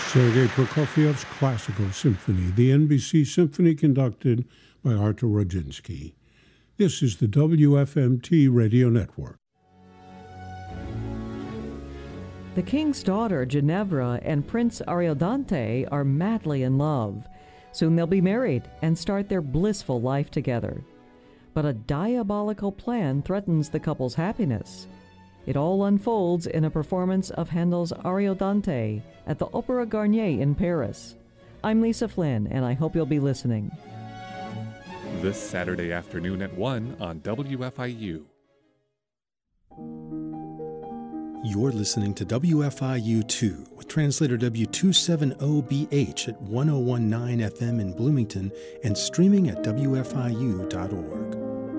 Sergei Prokofiev's Classical Symphony, the NBC Symphony conducted by Artur Rodzinski. This is the WFMT Radio Network. The king's daughter, Ginevra, and Prince Ariodante are madly in love. Soon they'll be married and start their blissful life together. But a diabolical plan threatens the couple's happiness. It all unfolds in a performance of Handel's Ariodante at the Opéra Garnier in Paris. I'm Lisa Flynn, and I hope you'll be listening. This Saturday afternoon at 1 on WFIU. You're listening to WFIU2 with translator W270BH at 1019 FM in Bloomington and streaming at WFIU.org.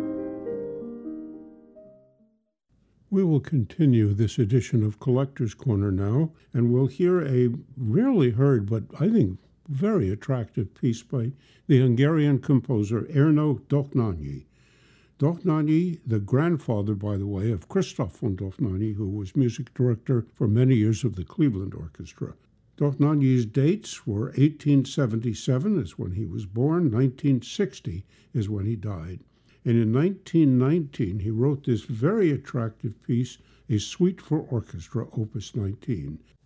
We will continue this edition of Collector's Corner now, and we'll hear a rarely heard but I think very attractive piece by the Hungarian composer Ernő Dohnányi. Dohnányi, the grandfather, by the way, of Christoph von Dohnányi, who was music director for many years of the Cleveland Orchestra. Dohnányi's dates were 1877 is when he was born, 1960 is when he died. And in 1919, he wrote this very attractive piece, A Suite for Orchestra, Opus 19.